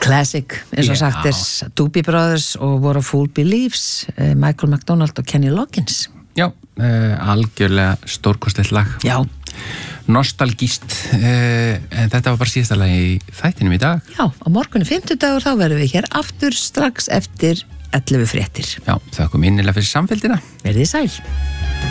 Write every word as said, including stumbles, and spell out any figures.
Classic, eins og sagt er Doobie Brothers og What a Fool Believes, Michael McDonald og Kenny Loggins. Já, uh, algjörlega stórkostlegt lag. Já. Nostalgíst, uh, en þetta var bara síðasta lag í þættinum í dag. Já, á morgunni fimmtudagur þá verðum við hér aftur strax eftir ellefu fréttir. Já, þakkum innilega fyrir samfylgdina. Verðið sæl.